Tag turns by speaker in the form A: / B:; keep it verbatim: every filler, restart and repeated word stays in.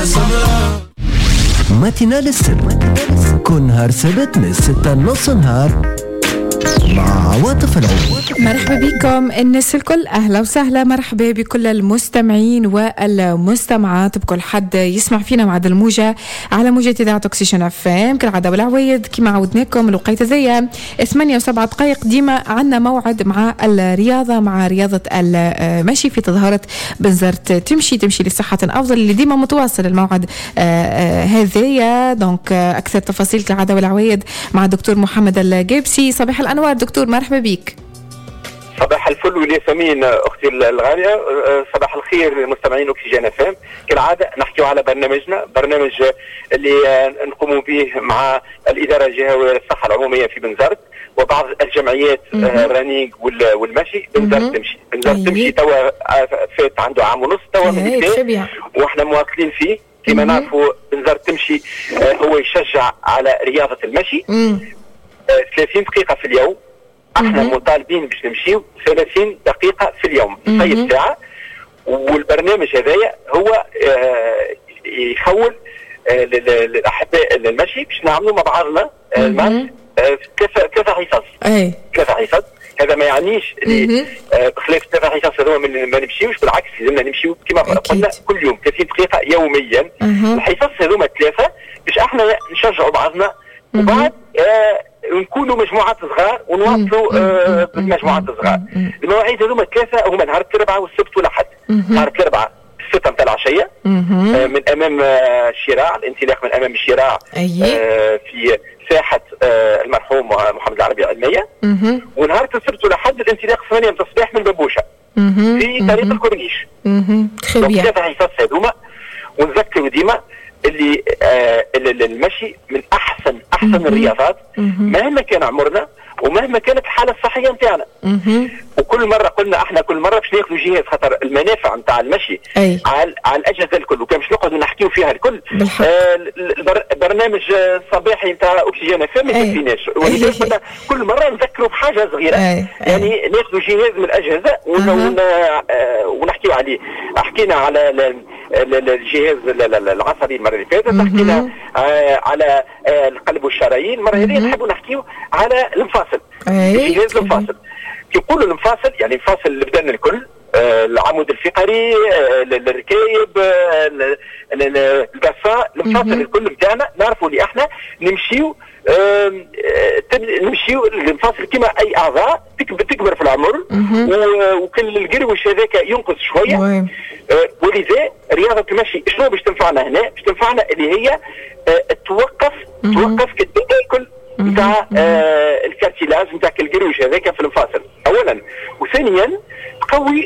A: ماتينال السبت كل نهار سبت من ستة نص نهار مع عواطف العود.
B: مرحبا بكم الناس الكل، أهلا وسهلا، مرحبا بكل المستمعين والمستمعات، بكل حد يسمع فينا مع الموجة على موجة إذاعة أوكسيجين اف ام كالعادة والعوايد. كما عودناكم الوقيت زي ثمانية وسبعة دقائق ديما عنا موعد مع الرياضة، مع رياضة المشي في تظاهرة بنزرت تمشي تمشي لصحة أفضل اللي ديما متواصل الموعد هذايا. دونك أكثر تفاصيل كالعادة والعوايد مع الدكتور محمد الجابسي. صباح الأنوار دكتور، مرحبا بيك.
C: صباح الفل والياسمين اختي الغاليه، صباح الخير مستمعين اوكسجين اف ام. كالعاده نحكيو على برنامجنا، برنامج اللي نقوم به مع الاداره الجهويه للصحه العموميه في بنزرت وبعض الجمعيات الرنينج والمشي. بنزرت تمشي، بنزرت تمشي توا فات عنده عام ونص توا من البدايه واحنا مواصلين فيه. كما نعرفوا بنزرت تمشي هو يشجع على رياضه المشي ثلاثين دقيقه في اليوم. احنا مطالبين باش نمشيو ثلاثين دقيقة في اليوم، طيب ساعة. والبرنامج هذايا هو اه يخول اه للأحباء المشي باش نعملوا مع بعضنا اه ثلاثة ثلاثة حصص.
B: اي
C: ثلاثة حصص. هذا ما يعنيش اللي اه بخلاف ثلاثة حصص هذوما ما نمشيوش، بالعكس لازمنا نمشيو كما قلنا كل يوم ثلاثين دقيقة يوميا. الحصص هذوما ثلاثة باش احنا نشجعوا بعضنا وبعد اه نكونوا مجموعات صغار ونواصلوا آه بالمجموعات الصغار. المواعيد هذوما ثلاثه هما نهار الاربعاء والسبت والاحد. نهار الاربعاء الستة نتاع العشيه آه من امام آه الشراع، الانطلاق من امام الشراع آه في ساحه آه المرحوم محمد العربي علميه. ونهار السبت والاحد الانطلاق ثمانية من الصباح من بابوشه في طريق الكورنيش. ثلاثه حصص هذوما. ونذكروا ديما اللي آه المشي من احسن احسن الرياضات مهما كان عمرنا ومهما كانت الحاله الصحيه نتاعنا. وكل مره قلنا احنا كل مره باش ناخذوا جهاز، خاطر المنافع نتاع المشي أي. على على الاجهزه الكل، وكان باش نقعدوا نحكيو فيها الكل. آه البرنامج الصباحي نتاع اوكسجين اف ام ما يكفيناش، ولذلك كل مره نذكروا بحاجه صغيره. أي. يعني ناخذوا جهاز من الاجهزه ون... آه ونحكيو عليه. حكينا على الجهاز العصبي المره اللي فاتت، حكينا آه على آه القلب والشرايين. المره هذه نحبوا نحكيو على المفاصل. الجهاز المفاصل يقولوا المفاصل يعني مفاصل البدن الكل، آه العمود الفقري، آه الركايب، آه البصاء، المفاصل الكل بتاعنا. نعرفوا اللي احنا نمشيو آه نمشيو المفاصل كما اي اعضاء تكبر في العمر، وكل القروش هذاك ينقص شويه. آه ولذا رياضه المشي شنو باش تنفعنا هنا؟ باش تنفعنا اللي هي آه توقف توقف التآكل نتاع آه الكارتيلاج نتاع القروش هذاك في المفاصل اولا، وثانيا تقوي